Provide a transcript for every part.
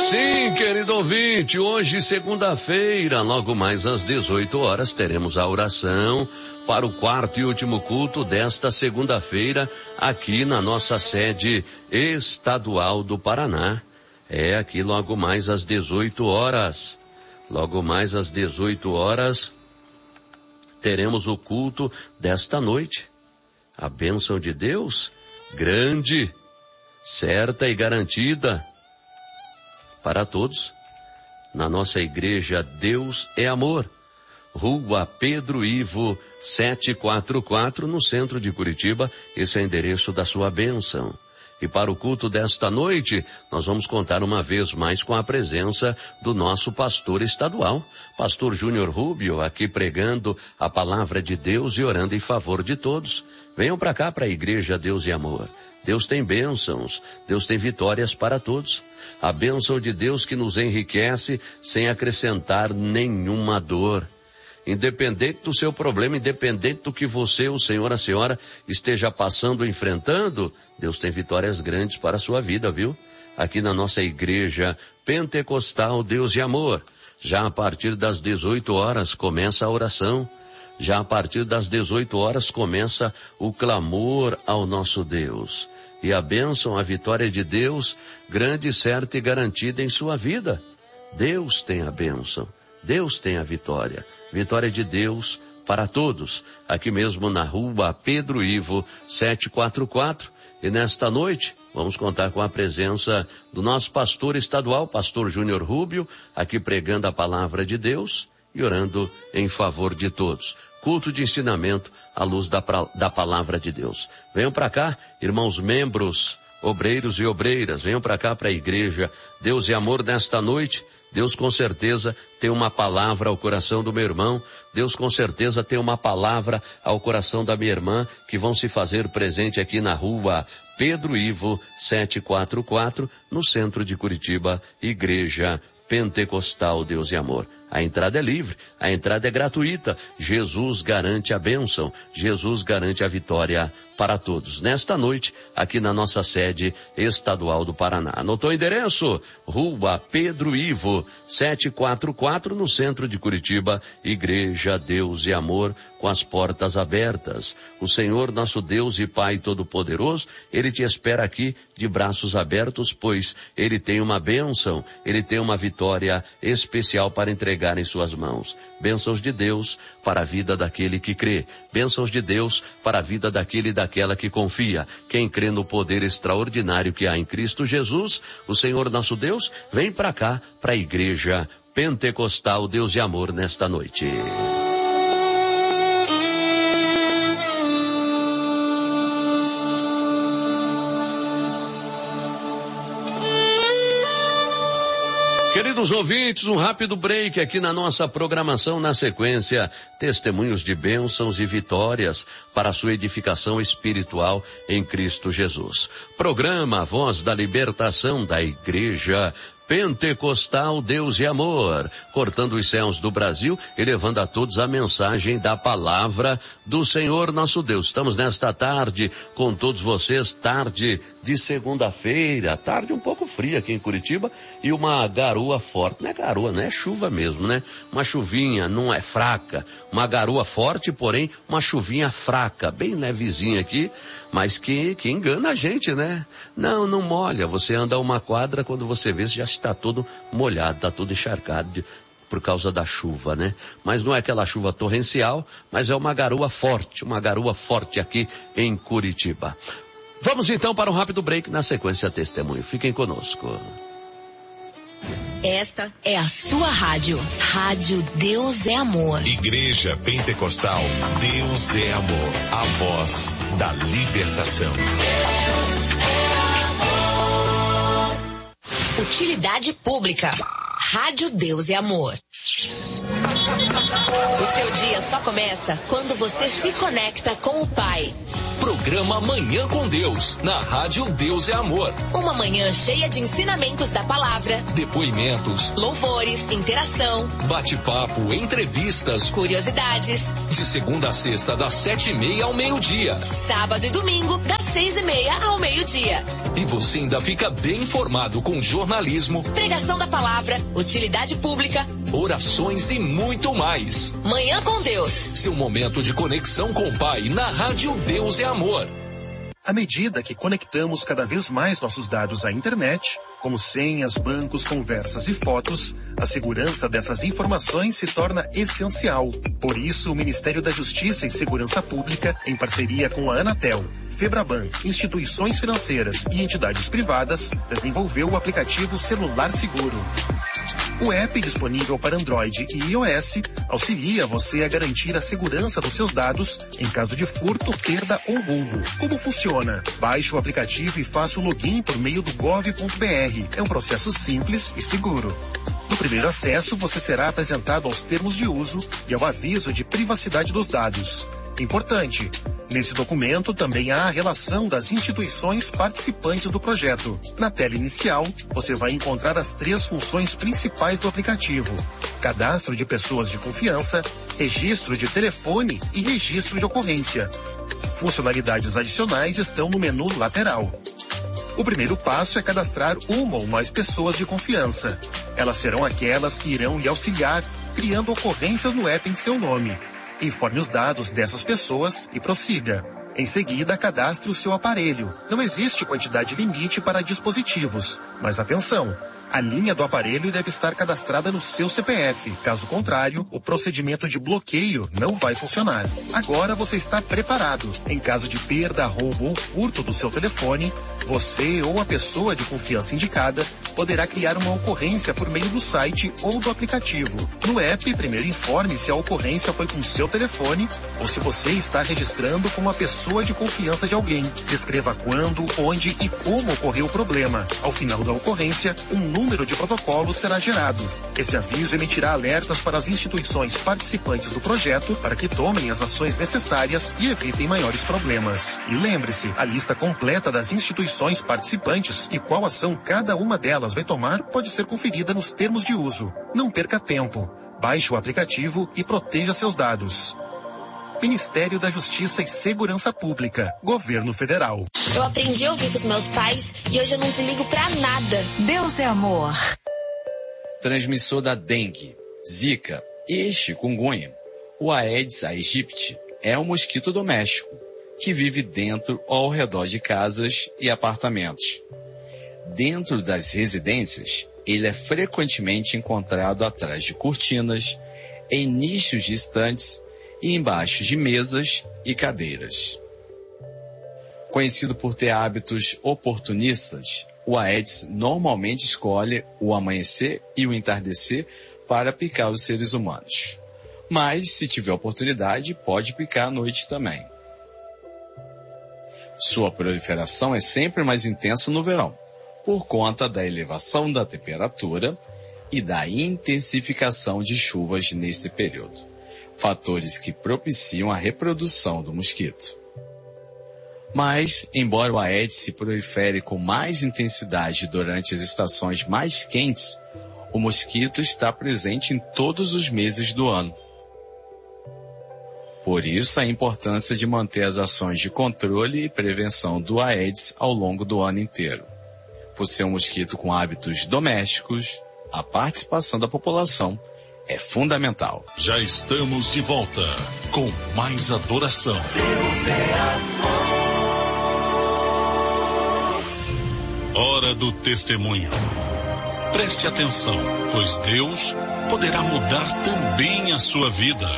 Sim, querido ouvinte, hoje, segunda-feira, logo mais às 18 horas, teremos a oração para o quarto e último culto desta segunda-feira, aqui na nossa sede estadual do Paraná. É aqui logo mais às 18 horas. Logo mais às 18 horas, teremos o culto desta noite. A bênção de Deus, grande, certa e garantida para todos. Na nossa igreja, Deus é Amor. Rua Pedro Ivo 744, no centro de Curitiba. Esse é o endereço da sua bênção. E para o culto desta noite, nós vamos contar uma vez mais com a presença do nosso pastor estadual, pastor Júnior Rubio, aqui pregando a palavra de Deus e orando em favor de todos. Venham para cá, para a igreja Deus e Amor. Deus tem bênçãos, Deus tem vitórias para todos. A bênção de Deus que nos enriquece sem acrescentar nenhuma dor. Independente do seu problema, independente do que você, o senhor, a senhora esteja passando, enfrentando, Deus tem vitórias grandes para a sua vida, viu? Aqui na nossa igreja pentecostal Deus e Amor. Já a partir das 18 horas começa a oração. Já a partir das 18 horas começa o clamor ao nosso Deus. E a bênção, a vitória de Deus, grande, certa e garantida em sua vida. Deus tem a bênção. Deus tem a vitória. Vitória de Deus para todos. Aqui mesmo na rua Pedro Ivo 744. E nesta noite, vamos contar com a presença do nosso pastor estadual, pastor Júnior Rubio, aqui pregando a palavra de Deus e orando em favor de todos. Culto de ensinamento à luz da palavra de Deus. Venham para cá, irmãos membros, obreiros e obreiras, venham para cá para a igreja Deus e Amor nesta noite. Deus com certeza tem uma palavra ao coração do meu irmão. Deus com certeza tem uma palavra ao coração da minha irmã, que vão se fazer presente aqui na rua Pedro Ivo 744, no centro de Curitiba, Igreja Pentecostal Deus e Amor. A entrada é livre, a entrada é gratuita. Jesus garante a bênção, Jesus garante a vitória para todos. Nesta noite, aqui na nossa sede estadual do Paraná. Anotou o endereço? Rua Pedro Ivo 744, no centro de Curitiba, Igreja Deus e Amor, com as portas abertas. O Senhor, nosso Deus e Pai Todo-Poderoso, Ele te espera aqui de braços abertos, pois Ele tem uma bênção, Ele tem uma vitória especial para entregar em suas mãos. Bênçãos de Deus para a vida daquele que crê. Bênçãos de Deus para a vida daquele e daquela que confia. Quem crê no poder extraordinário que há em Cristo Jesus, o Senhor nosso Deus, vem para cá, para a Igreja Pentecostal Deus e Amor nesta noite. Queridos ouvintes, um rápido break aqui na nossa programação. Na sequência, testemunhos de bênçãos e vitórias para a sua edificação espiritual em Cristo Jesus. Programa Voz da Libertação da Igreja Pentecostal Deus e Amor, cortando os céus do Brasil e levando a todos a mensagem da palavra do Senhor nosso Deus. Estamos nesta tarde com todos vocês, tarde de segunda-feira, tarde um pouco fria aqui em Curitiba e uma garoa forte. Não é garoa, não é chuva mesmo, né? Uma chuvinha, não é fraca, uma garoa forte, porém uma chuvinha fraca, bem levezinha aqui, mas que engana a gente, né? Não molha, você anda uma quadra, quando você vê, já está todo molhado, está todo encharcado por causa da chuva, né? Mas não é aquela chuva torrencial, mas é uma garoa forte aqui em Curitiba. Vamos então para um rápido break, na sequência testemunho. Fiquem conosco. Esta é a sua rádio. Rádio Deus é Amor. Igreja Pentecostal Deus é Amor. A voz da libertação. Utilidade pública. Rádio Deus é Amor. O seu dia só começa quando você se conecta com o Pai. Programa Manhã com Deus, na Rádio Deus é Amor. Uma manhã cheia de ensinamentos da palavra, depoimentos, louvores, interação, bate-papo, entrevistas, curiosidades. De segunda a sexta, das 7:30 ao meio-dia. Sábado e domingo, das 6:30 ao meio-dia. E você ainda fica bem informado com jornalismo, Pregação da palavra, utilidade pública, orações e muito mais. Manhã com Deus. Seu momento de conexão com o Pai na Rádio Deus é Amor. À medida que conectamos cada vez mais nossos dados à internet, como senhas, bancos, conversas e fotos, a segurança dessas informações se torna essencial. Por isso, o Ministério da Justiça e Segurança Pública, em parceria com a Anatel, Febraban, instituições financeiras e entidades privadas, desenvolveu o aplicativo Celular Seguro. O app, disponível para Android e iOS, auxilia você a garantir a segurança dos seus dados em caso de furto, perda ou roubo. Como funciona? Baixe o aplicativo e faça o login por meio do gov.br. É um processo simples e seguro. No primeiro acesso, você será apresentado aos termos de uso e ao aviso de privacidade dos dados. Importante, nesse documento também há a relação das instituições participantes do projeto. Na tela inicial, você vai encontrar as 3 funções principais do aplicativo: cadastro de pessoas de confiança, registro de telefone e registro de ocorrência. Funcionalidades adicionais estão no menu lateral. O primeiro passo é cadastrar uma ou mais pessoas de confiança. Elas serão aquelas que irão lhe auxiliar, criando ocorrências no app em seu nome. Informe os dados dessas pessoas e prossiga. Em seguida, cadastre o seu aparelho. Não existe quantidade limite para dispositivos, mas atenção! A linha do aparelho deve estar cadastrada no seu CPF. Caso contrário, o procedimento de bloqueio não vai funcionar. Agora você está preparado. Em caso de perda, roubo ou furto do seu telefone, você ou a pessoa de confiança indicada poderá criar uma ocorrência por meio do site ou do aplicativo. No app, primeiro informe se a ocorrência foi com seu telefone ou se você está registrando com uma pessoa de confiança de alguém. Descreva quando, onde e como ocorreu o problema. Ao final da ocorrência, um número de protocolo será gerado. Esse aviso emitirá alertas para as instituições participantes do projeto para que tomem as ações necessárias e evitem maiores problemas. E lembre-se, a lista completa das instituições participantes e qual ação cada uma delas vai tomar pode ser conferida nos termos de uso. Não perca tempo. Baixe o aplicativo e proteja seus dados. Ministério da Justiça e Segurança Pública, Governo Federal. Eu aprendi a ouvir com os meus pais e hoje eu não desligo pra nada. Deus é amor. Transmissor da dengue, zika e chikungunya. O Aedes aegypti é um mosquito doméstico que vive dentro ou ao redor de casas e apartamentos. Dentro das residências, ele é frequentemente encontrado atrás de cortinas, em nichos de estantes e embaixo de mesas e cadeiras. Conhecido por ter hábitos oportunistas, o Aedes normalmente escolhe o amanhecer e o entardecer para picar os seres humanos. Mas, se tiver oportunidade, pode picar à noite também. Sua proliferação é sempre mais intensa no verão, por conta da elevação da temperatura e da intensificação de chuvas nesse período. Fatores que propiciam a reprodução do mosquito. Mas, embora o Aedes se prolifere com mais intensidade durante as estações mais quentes, o mosquito está presente em todos os meses do ano. Por isso, a importância de manter as ações de controle e prevenção do Aedes ao longo do ano inteiro. Por ser um mosquito com hábitos domésticos, a participação da população é fundamental. Já estamos de volta com mais adoração. Deus é amor. Hora do testemunho. Preste atenção, pois Deus poderá mudar também a sua vida.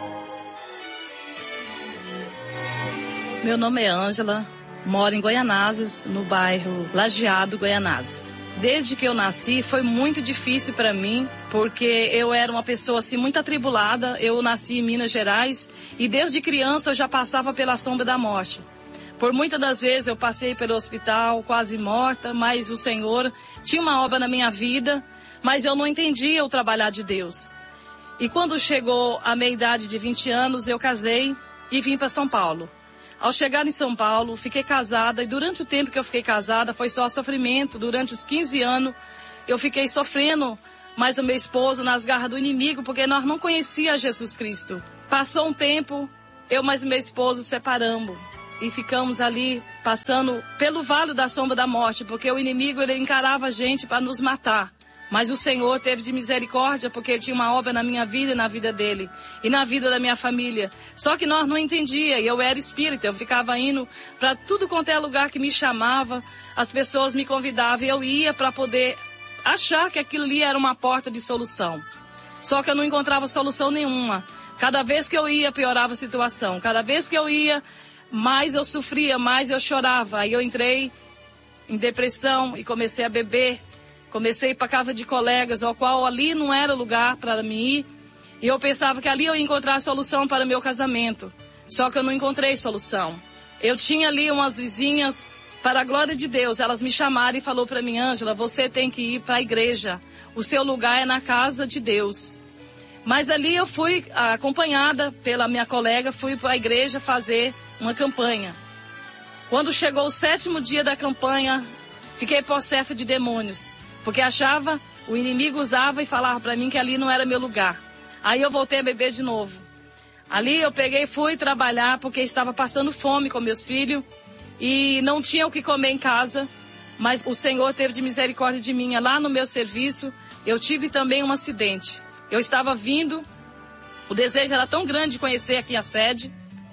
Meu nome é Ângela, moro em Goianazes, no bairro Lajeado, Goianazes. Desde que eu nasci foi muito difícil para mim, porque eu era uma pessoa assim muito atribulada. Eu nasci em Minas Gerais e desde criança eu já passava pela sombra da morte. Por muitas das vezes eu passei pelo hospital quase morta, mas o Senhor tinha uma obra na minha vida, mas eu não entendia o trabalhar de Deus. E quando chegou a minha idade de 20 anos, eu casei e vim para São Paulo. Ao chegar em São Paulo, fiquei casada e durante o tempo que eu fiquei casada foi só sofrimento. Durante os 15 anos eu fiquei sofrendo, mas o meu esposo nas garras do inimigo, porque nós não conhecíamos Jesus Cristo. Passou um tempo, eu mais meu esposo separamos. e ficamos ali passando pelo vale da sombra da morte, porque o inimigo ele encarava a gente para nos matar. Mas o Senhor teve de misericórdia, porque tinha uma obra na minha vida e na vida dele, e na vida da minha família. Só que nós não entendíamos, eu era espírita, eu ficava indo para tudo quanto é lugar que me chamava, as pessoas me convidavam, e eu ia para poder achar que aquilo ali era uma porta de solução. Só que eu não encontrava solução nenhuma. Cada vez que eu ia, piorava a situação. Cada vez que eu ia, mais eu sofria, mais eu chorava. Aí eu entrei em depressão e comecei a beber. Comecei a ir para casa de colegas, ao qual ali não era lugar para mim ir. E eu pensava que ali eu ia encontrar a solução para o meu casamento. Só que eu não encontrei solução. Eu tinha ali umas vizinhas, para a glória de Deus, elas me chamaram e falaram para mim: Ângela, você tem que ir para a igreja. O seu lugar é na casa de Deus. Mas ali eu fui acompanhada pela minha colega, fui para a igreja fazer uma campanha. Quando chegou o 7º dia da campanha, fiquei possessa de demônios. Porque achava, o inimigo usava e falava para mim que ali não era meu lugar. Aí eu voltei a beber de novo. Ali eu peguei e fui trabalhar porque estava passando fome com meus filhos e não tinha o que comer em casa. Mas o Senhor teve de misericórdia de mim. Lá no meu serviço, eu tive também um acidente. Eu estava vindo, o desejo era tão grande de conhecer aqui a sede.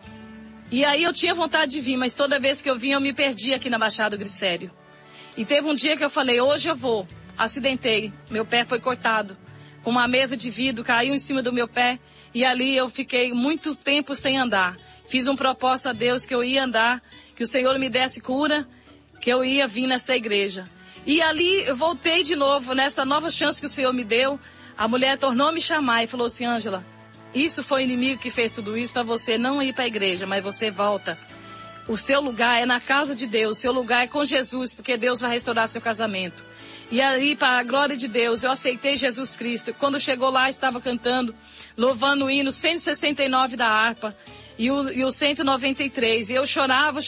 E aí eu tinha vontade de vir, mas toda vez que eu vinha eu me perdia aqui na Baixada do Glicério. E teve um dia que eu falei: hoje eu vou. Acidentei, meu pé foi cortado. Com uma mesa de vidro, caiu em cima do meu pé. E ali eu fiquei muito tempo sem andar. Fiz um propósito a Deus que eu ia andar, que o Senhor me desse cura, que eu ia vir nessa igreja. E ali eu voltei de novo, nessa nova chance que o Senhor me deu. A mulher tornou a me chamar e falou assim: Ângela, isso foi o inimigo que fez tudo isso para você não ir para a igreja, mas você volta. O seu lugar é na casa de Deus, o seu lugar é com Jesus, porque Deus vai restaurar seu casamento. E aí, para a glória de Deus, eu aceitei Jesus Cristo. Quando chegou lá, estava cantando, louvando o hino 169 da harpa e o 193. E eu chorava.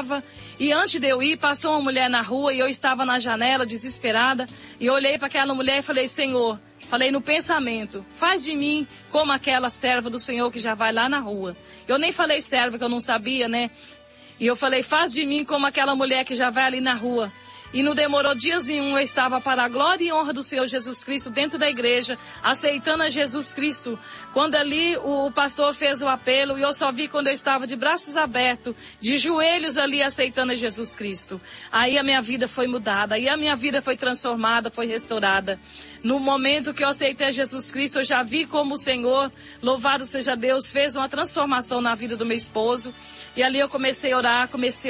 E antes de eu ir, passou uma mulher na rua e eu estava na janela, desesperada. E eu olhei para aquela mulher e falei: Senhor, falei no pensamento, faz de mim como aquela serva do Senhor que já vai lá na rua. Eu nem falei serva, que eu não sabia, né? E eu falei: faz de mim como aquela mulher que já vai ali na rua. E não demorou dias nenhum, eu estava para a glória e honra do Senhor Jesus Cristo dentro da igreja, aceitando a Jesus Cristo. Quando ali o pastor fez o apelo, e eu só vi quando eu estava de braços abertos, de joelhos ali aceitando a Jesus Cristo. Aí a minha vida foi mudada, aí a minha vida foi transformada, foi restaurada. No momento que eu aceitei a Jesus Cristo, eu já vi como o Senhor, louvado seja Deus, fez uma transformação na vida do meu esposo. E ali eu comecei a orar.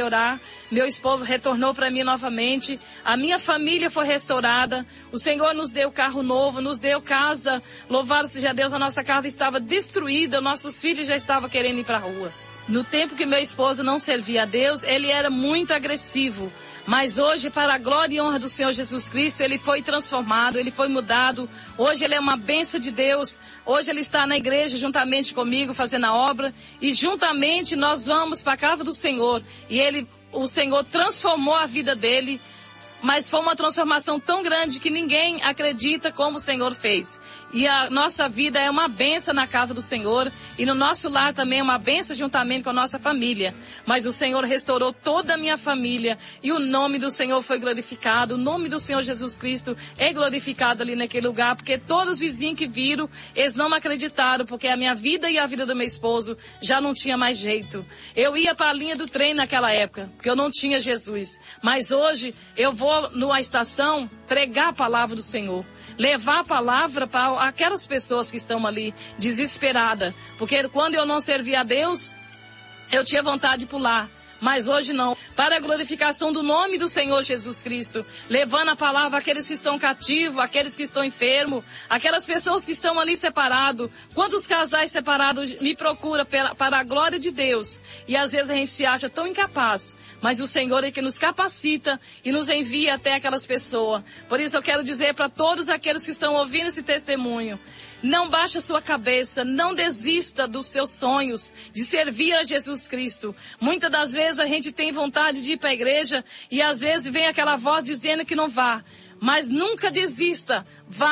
Meu esposo retornou para mim novamente. A minha família foi restaurada. O Senhor nos deu carro novo, nos deu casa. Louvado seja Deus, a nossa casa estava destruída. Nossos filhos já estavam querendo ir para a rua. No tempo que meu esposo não servia a Deus, ele era muito agressivo. Mas hoje, para a glória e honra do Senhor Jesus Cristo, ele foi transformado, ele foi mudado. Hoje ele é uma bênção de Deus. Hoje ele está na igreja juntamente comigo, fazendo a obra. E juntamente nós vamos para a casa do Senhor. E o Senhor transformou a vida dele. Mas foi uma transformação tão grande que ninguém acredita como o Senhor fez. E a nossa vida é uma bênção na casa do Senhor. E no nosso lar também é uma bênção juntamente com a nossa família. Mas o Senhor restaurou toda a minha família. E o nome do Senhor foi glorificado. O nome do Senhor Jesus Cristo é glorificado ali naquele lugar. Porque todos os vizinhos que viram, eles não acreditaram. Porque a minha vida e a vida do meu esposo já não tinha mais jeito. Eu ia para a linha do trem naquela época. Porque eu não tinha Jesus. Mas hoje eu vou numa estação pregar a palavra do Senhor. Levar a palavra para aquelas pessoas que estão ali desesperadas. Porque quando eu não servia a Deus, eu tinha vontade de pular. Mas hoje não. Para a glorificação do nome do Senhor Jesus Cristo. Levando a palavra àqueles que estão cativos, àqueles que estão enfermos, aquelas pessoas que estão ali separados. Quantos casais separados me procuram para a glória de Deus? E às vezes a gente se acha tão incapaz. Mas o Senhor é que nos capacita e nos envia até aquelas pessoas. Por isso eu quero dizer para todos aqueles que estão ouvindo esse testemunho: não baixe a sua cabeça, não desista dos seus sonhos de servir a Jesus Cristo. Muitas das vezes a gente tem vontade de ir para a igreja e às vezes vem aquela voz dizendo que não vá. Mas nunca desista, vá.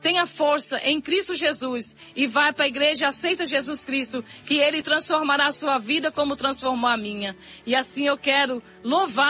tenha força em Cristo Jesus e vai para a igreja e aceita Jesus Cristo, que Ele transformará a sua vida como transformou a minha. E assim eu quero louvar